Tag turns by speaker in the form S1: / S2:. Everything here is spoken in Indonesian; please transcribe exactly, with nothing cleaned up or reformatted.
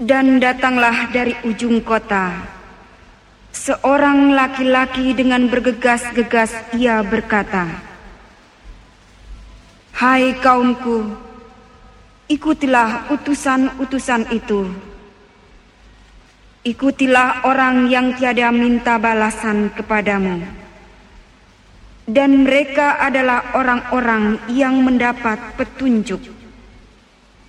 S1: Dan datanglah dari ujung kota seorang laki-laki dengan bergegas-gegas ia berkata, "Hai kaumku, ikutilah utusan-utusan itu. Ikutilah orang yang tiada minta balasan kepadamu. Dan mereka adalah orang-orang yang mendapat petunjuk.